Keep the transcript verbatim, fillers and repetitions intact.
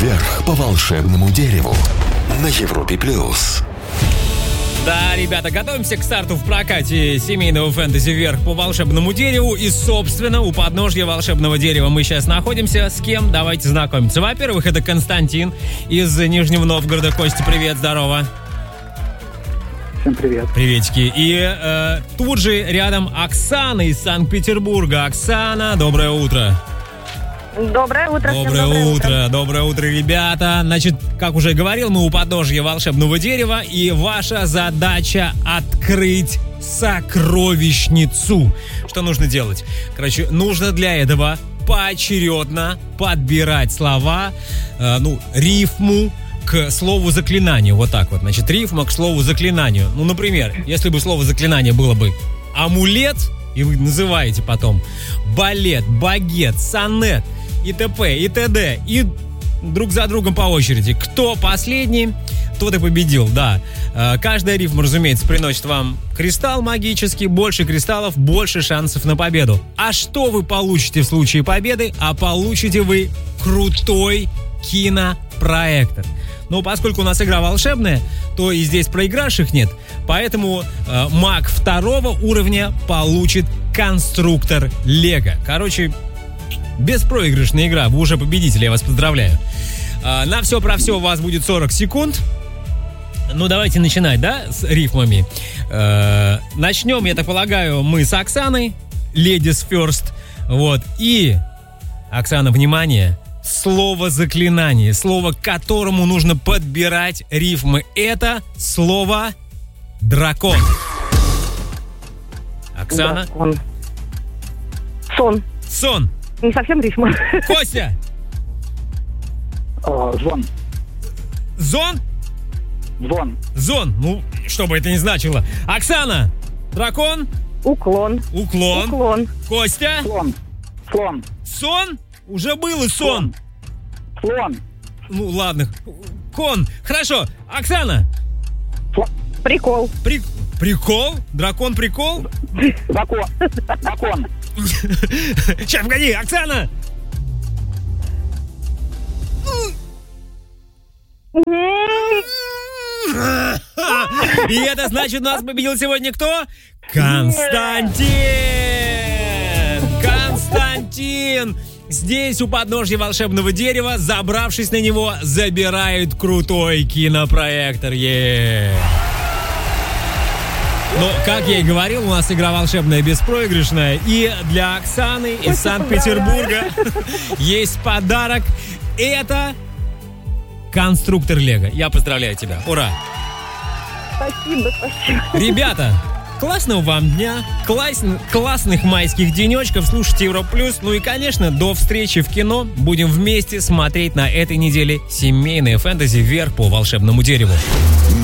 Вверх по волшебному дереву на Европе плюс. Да, ребята, готовимся к старту в прокате семейного фэнтези «Вверх по волшебному дереву». И, собственно, у подножья волшебного дерева мы сейчас находимся. С кем? Давайте знакомиться. Во-первых, это Константин из Нижнего Новгорода. Костя, привет, здорово. Всем привет. Приветики. И э, тут же рядом Оксана из Санкт-Петербурга. Оксана, доброе утро. Доброе утро. Доброе, всем доброе утро. утро. Доброе утро, ребята. Значит, как уже говорил, мы у подножья волшебного дерева, и ваша задача открыть сокровищницу. Что нужно делать? Короче, нужно для этого поочередно подбирать слова, э, ну, рифму к слову заклинанию. Вот так вот. Значит, рифма к слову заклинанию. Ну, например, если бы слово заклинание было бы амулет, и вы называете потом балет, багет, сонет, и т.п., и т.д., и друг за другом по очереди. Кто последний, тот и победил, да. Каждая рифма, разумеется, приносит вам кристалл магический. Больше кристаллов, больше шансов на победу. А что вы получите в случае победы? А получите вы крутой кинопроектор. Но поскольку у нас игра волшебная, то и здесь проигравших нет. Поэтому э, маг второго уровня получит конструктор Лего. Короче, беспроигрышная игра. Вы уже победители, я вас поздравляю. Э, на все про все у вас будет сорок секунд. Ну, давайте начинать, да, с рифмами. Э, начнем, я так полагаю, мы с Оксаной. Ladies first. Вот. И, Оксана, внимание. Слово заклинание, слово, к которому нужно подбирать рифмы. Это слово дракон. Оксана? Дракон. Сон. Сон. Не совсем рифма. Костя? А, звон. Зон? Звон. Зон. Ну, что бы это ни значило. Оксана? Дракон? Уклон. Уклон. Уклон. Костя? Слон. Слон. Сон? Уже был и сон. Слон. Ну, ладно. Кон. Хорошо. Оксана? Прикол. При... Прикол? Дракон прикол? Дракон. Дракон. Сейчас, погоди, Оксана! И это значит, у нас победил сегодня кто? Константин! Константин! Здесь, у подножья волшебного дерева, забравшись на него, забирает крутой кинопроектор. Е-е-е. Но, как я и говорил, у нас игра волшебная, беспроигрышная. И для Оксаны из Санкт-Петербурга есть подарок. Это конструктор Лего. Я поздравляю тебя. Ура! Спасибо, спасибо. Ребята, классного вам дня, класс, классных майских денечков. Слушайте Европа плюс. Ну и, конечно, до встречи в кино. Будем вместе смотреть на этой неделе семейное фэнтези «Вверх по волшебному дереву».